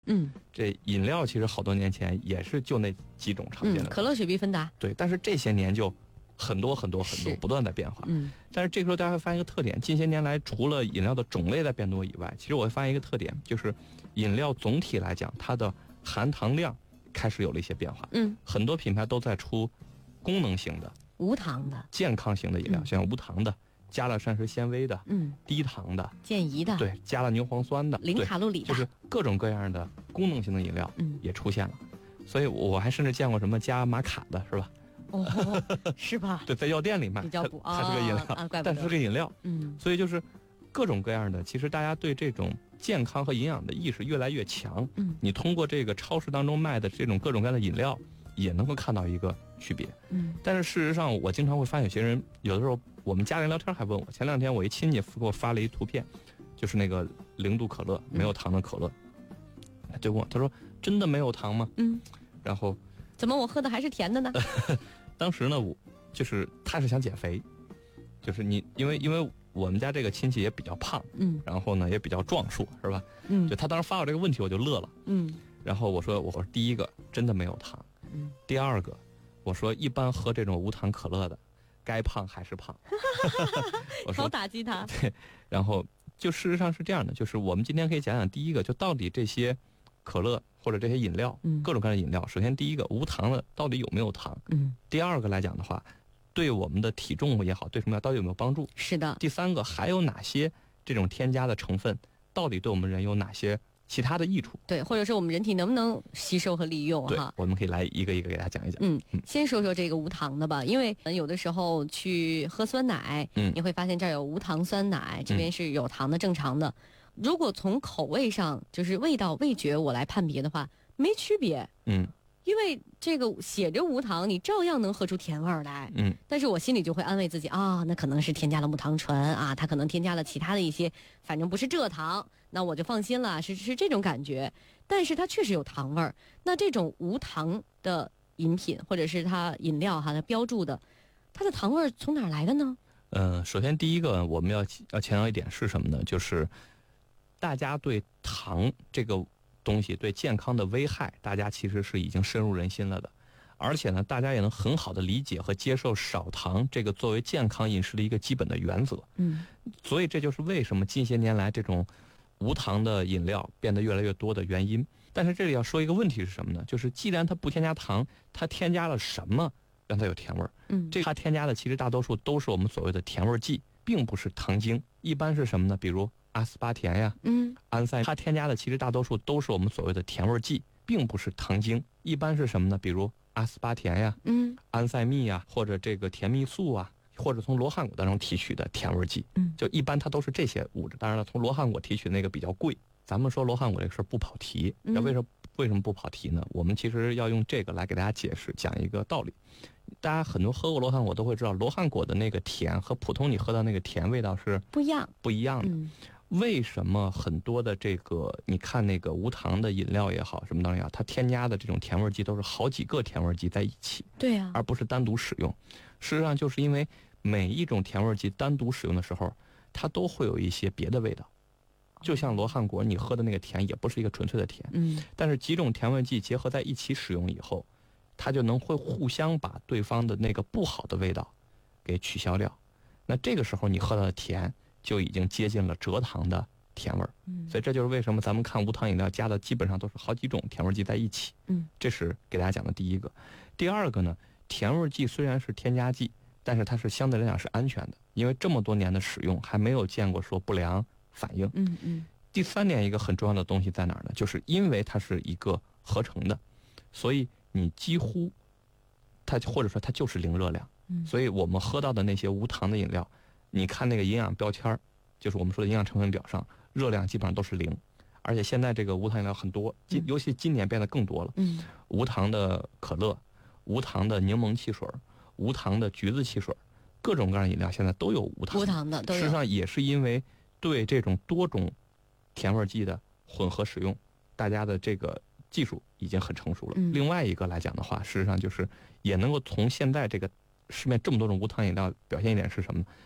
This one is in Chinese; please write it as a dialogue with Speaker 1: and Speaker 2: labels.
Speaker 1: 这饮料其实好多年前也是就那几种常见的，
Speaker 2: 可乐、雪碧、芬达。
Speaker 1: 对，但是这些年就很多不断在变化。但是这个时候大家会发现一个特点，近些年来除了饮料的种类在变多以外，其实我会发现一个特点，就是饮料总体来讲它的含糖量开始有了一些变化。很多品牌都在出功能型的、
Speaker 2: 无糖的、
Speaker 1: 健康型的饮料，像无糖的、加了膳食纤维的、低糖的、
Speaker 2: 健怡的，
Speaker 1: 对，加了牛黄酸的、
Speaker 2: 零卡路里的，
Speaker 1: 就是各种各样的功能型的饮料也出现了。所以我还甚至见过什么加玛卡的，是吧？
Speaker 2: 哦，是吧？
Speaker 1: 对，在药店里卖，它是个饮料，但是个饮料。所以就是各种各样的，其实大家对这种健康和营养的意识越来越强。你通过这个超市当中卖的这种各种各样的饮料，也能够看到一个区别。但是事实上，我经常会发现有些人，有的时候我们家人聊天还问我，前2天我一亲戚给我发了一图片，就是那个0度可乐，没有糖的可乐，他就问我，他说真的没有糖吗？然后
Speaker 2: 怎么我喝的还是甜的呢？
Speaker 1: 当时呢，就是他是想减肥，就是因为我们家这个亲戚也比较胖，然后呢也比较壮硕，是吧？就他当时发我这个问题，我就乐了，然后我说第一个真的没有糖，第二个我说一般喝这种无糖可乐的，该胖还是胖，我说
Speaker 2: 好打击他。
Speaker 1: 对，然后就事实上是这样的，就是我们今天可以讲讲第一个，就到底这些可乐或者这些饮料，各种各样的饮料，首先第一个无糖的到底有没有糖？第二个来讲的话，对我们的体重也好，对什么到底有没有帮助？
Speaker 2: 是的。
Speaker 1: 第三个还有哪些这种添加的成分，到底对我们人有哪些其他的益处？
Speaker 2: 对，或者是我们人体能不能吸收和利用？
Speaker 1: 对，我们可以来一个一个给大家讲一讲。
Speaker 2: 先说说这个无糖的吧，因为有的时候去喝酸奶，你会发现这儿有无糖酸奶，这边是有糖的正常的。如果从口味上，就是味道、味觉我来判别的话，没区别。因为这个写着无糖，你照样能喝出甜味儿来。但是我心里就会安慰自己啊，那可能是添加了木糖醇啊，它可能添加了其他的一些，反正不是蔗糖，那我就放心了，是这种感觉。但是它确实有糖味儿。那这种无糖的饮品或者是它饮料它标注的，它的糖味儿从哪儿来的呢？
Speaker 1: 首先第一个我们要强调一点是什么呢？就是大家对糖这个东西对健康的危害，大家其实是已经深入人心了的，而且呢，大家也能很好的理解和接受少糖这个作为健康饮食的一个基本的原则。所以这就是为什么近些年来这种无糖的饮料变得越来越多的原因。但是这里要说一个问题是什么呢？就是既然它不添加糖，它添加了什么让它有甜味儿？这它添加的其实大多数都是我们所谓的甜味剂，并不是糖精。一般是什么呢？比如阿斯巴甜呀，安赛，它添加的其实大多数都是我们所谓的甜味剂，并不是糖精。一般是什么呢？比如阿斯巴甜呀，安赛蜜呀，或者这个甜蜜素啊，或者从罗汉果当中提取的甜味剂，就一般它都是这些物质。当然了，从罗汉果提取那个比较贵。咱们说罗汉果这个事儿不跑题，那为什么不跑题呢？我们其实要用这个来给大家解释，讲一个道理。大家很多喝过罗汉果都会知道，罗汉果的那个甜和普通你喝到那个甜味道是不一样的。为什么很多的这个你看那个无糖的饮料也好，什么东西也好，它添加的这种甜味剂都是好几个甜味剂在一起，
Speaker 2: 对呀，
Speaker 1: 而不是单独使用。事实上，就是因为每一种甜味剂单独使用的时候，它都会有一些别的味道。就像罗汉果，你喝的那个甜也不是一个纯粹的甜，但是几种甜味剂结合在一起使用以后，它就能会互相把对方的那个不好的味道给取消掉。那这个时候你喝到的甜就已经接近了蔗糖的甜味儿。所以这就是为什么咱们看无糖饮料加的基本上都是好几种甜味剂在一起。这是给大家讲的第一个。第二个呢，甜味剂虽然是添加剂，但是它是相对来讲是安全的，因为这么多年的使用还没有见过说不良反应。第三点一个很重要的东西在哪儿呢？就是因为它是一个合成的，所以你几乎它或者说它就是零热量。所以我们喝到的那些无糖的饮料，你看那个营养标签，就是我们说的营养成分表上，热量基本上都是0。而且现在这个无糖饮料很多，尤其今年变得更多了。无糖的可乐，无糖的柠檬汽水，无糖的橘子汽水，各种各样的饮料现在都有无糖
Speaker 2: 的。都有。
Speaker 1: 事实上也是因为对这种多种甜味剂的混合使用，大家的这个技术已经很成熟了。另外一个来讲的话，事实上就是也能够从现在这个市面这么多种无糖饮料表现一点是什么呢？